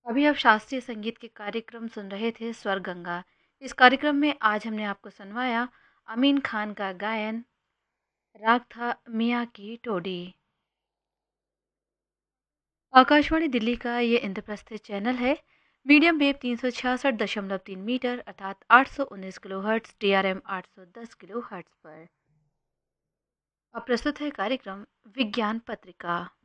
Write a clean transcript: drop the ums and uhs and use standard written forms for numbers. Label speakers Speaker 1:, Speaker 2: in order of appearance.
Speaker 1: अभी आप शास्त्रीय संगीत के कार्यक्रम सुन रहे थे स्वर गंगा। इस कार्यक्रम में आज हमने आपको सुनवाया अमीन खान का गायन। राग था मियाँ की टोडी। आकाशवाणी दिल्ली का ये इंद्रप्रस्थ चैनल है। मीडियम वेव 366.3 मीटर अर्थात 819 kilo hertz, DRM 810 kilo hertz पर। अब प्रस्तुत है कार्यक्रम विज्ञान पत्रिका।